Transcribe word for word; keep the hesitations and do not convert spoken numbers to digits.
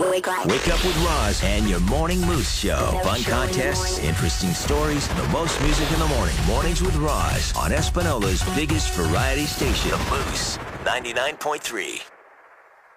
Wake up. Wake up with Roz and your Morning Moose Show. Fun contests, interesting stories, the most music in the morning. Mornings with Roz on Espanola's biggest variety station, The Moose, ninety-nine point three.